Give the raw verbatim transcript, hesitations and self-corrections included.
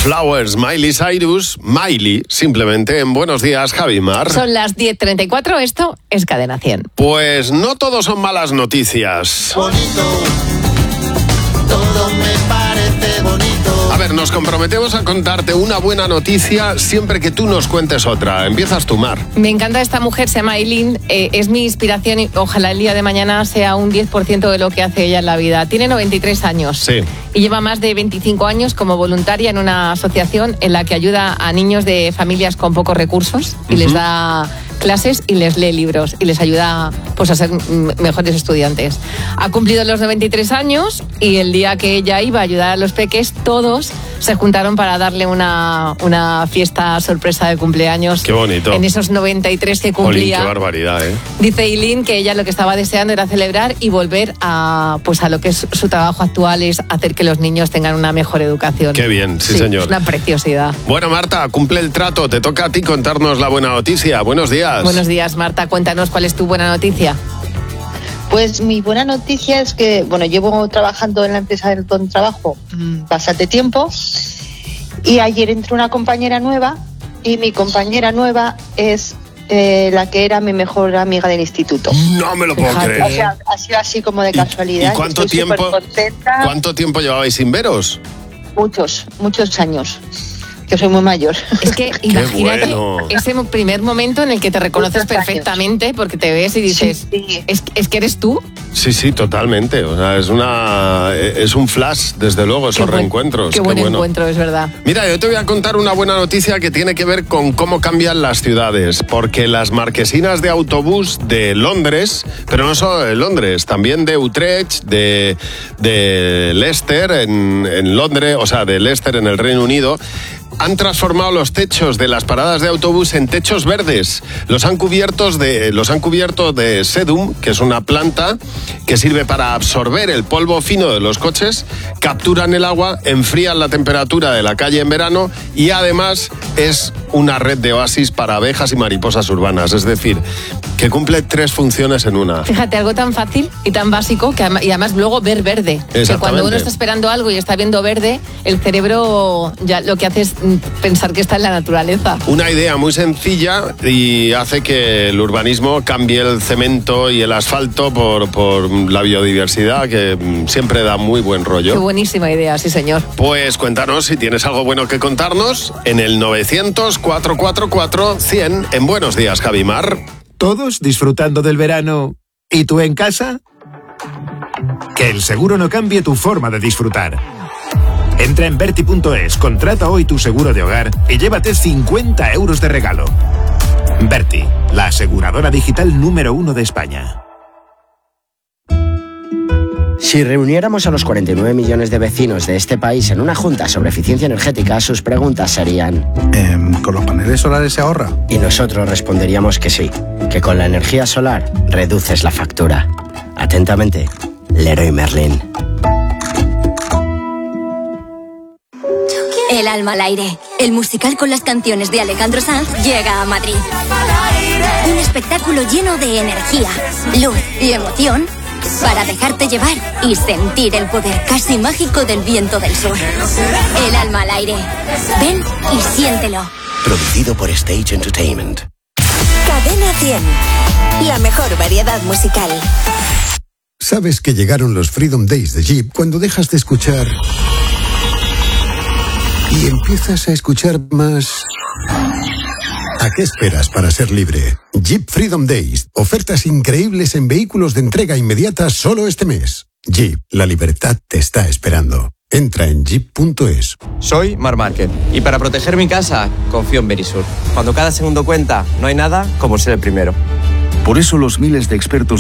Flowers, Miley Cyrus, Miley, simplemente en Buenos Días, Javi Mar. Son las diez treinta y cuatro, esto es Cadena cien. Pues no todo son malas noticias. Bonito, todo me parece bonito. A ver, nos comprometemos a contarte una buena noticia siempre que tú nos cuentes otra. Empiezas tú, Mar. Me encanta esta mujer, se llama Eileen, eh, es mi inspiración y ojalá el día de mañana sea un diez por ciento de lo que hace ella en la vida. Tiene noventa y tres años. Sí. Y lleva más de veinticinco años como voluntaria en una asociación en la que ayuda a niños de familias con pocos recursos y uh-huh. les da clases y les lee libros y les ayuda pues, a ser mejores estudiantes. Ha cumplido los noventa y tres años y el día que ella iba a ayudar a los peques, todos se juntaron para darle una, una fiesta sorpresa de cumpleaños. Qué bonito. En esos noventa y tres que cumplía. Olin, qué barbaridad, ¿eh? Dice Eileen que ella lo que estaba deseando era celebrar y volver a, pues, a lo que es su trabajo actual, es hacer que los niños tengan una mejor educación. Qué bien, sí, sí señor. Es una preciosidad. Bueno, Marta, cumple el trato. Te toca a ti contarnos la buena noticia. Buenos días. Buenos días, Marta. Cuéntanos cuál es tu buena noticia. Pues mi buena noticia es que, bueno, llevo trabajando en la empresa donde trabajo bastante tiempo y ayer entró una compañera nueva y mi compañera nueva es eh, la que era mi mejor amiga del instituto. No me lo puedo Fíjate. creer. O sea, ha sido así como de casualidad. ¿Y cuánto Estoy tiempo, supercontenta. cuánto tiempo llevabais sin veros? Muchos, muchos años. Que soy muy mayor. Es que imagínate bueno. ese primer momento en el que te reconoces Muchos años. perfectamente porque te ves y dices, Sí, sí. ¿Es, es que eres tú? Sí, sí, totalmente. O sea, es una es un flash, desde luego, esos Qué buen- reencuentros. Qué buen bueno. encuentro, es verdad. Mira, yo te voy a contar una buena noticia que tiene que ver con cómo cambian las ciudades, porque las marquesinas de autobús de Londres, pero no solo de Londres, también de Utrecht, de, de Leicester en, en Londres, o sea, de Leicester en el Reino Unido, han transformado los techos de las paradas de autobús en techos verdes. Los han cubierto de, los han cubierto de sedum, que es una planta que sirve para absorber el polvo fino de los coches, capturan el agua, enfrían la temperatura de la calle en verano y además es una red de oasis para abejas y mariposas urbanas. Es decir, que cumple tres funciones en una. Fíjate, algo tan fácil y tan básico que además, y además luego ver verde. Que cuando uno está esperando algo y está viendo verde, el cerebro ya lo que hace es pensar que está en la naturaleza. Una idea muy sencilla y hace que el urbanismo cambie el cemento y el asfalto por, por la biodiversidad, que siempre da muy buen rollo. Qué buenísima idea, sí señor. Pues cuéntanos si tienes algo bueno que contarnos en el novecientos, cuatrocientos cuarenta y cuatro, cien en Buenos Días, Javi Mar. Todos disfrutando del verano. ¿Y tú en casa? Que el seguro no cambie tu forma de disfrutar. Entra en Berti punto es, contrata hoy tu seguro de hogar y llévate cincuenta euros de regalo. Berti, la aseguradora digital número uno de España. Si reuniéramos a los cuarenta y nueve millones de vecinos de este país en una junta sobre eficiencia energética, sus preguntas serían... Eh, ¿Con los paneles solares se ahorra? Y nosotros responderíamos que sí, que con la energía solar reduces la factura. Atentamente, Leroy Merlin. El alma al aire. El musical con las canciones de Alejandro Sanz llega a Madrid. Un espectáculo lleno de energía, luz y emoción para dejarte llevar y sentir el poder casi mágico del viento del sur. El alma al aire. Ven y siéntelo. Producido por Stage Entertainment. Cadena cien. La mejor variedad musical. Sabes que llegaron los Freedom Days de Jeep cuando dejas de escuchar y empiezas a escuchar más. ¿A qué esperas para ser libre? Jeep Freedom Days. Ofertas increíbles en vehículos de entrega inmediata solo este mes. Jeep, la libertad te está esperando. Entra en jeep punto es. Soy Marc Márquez y para proteger mi casa confío en Verisur. Cuando cada segundo cuenta, no hay nada como ser el primero. Por eso los miles de expertos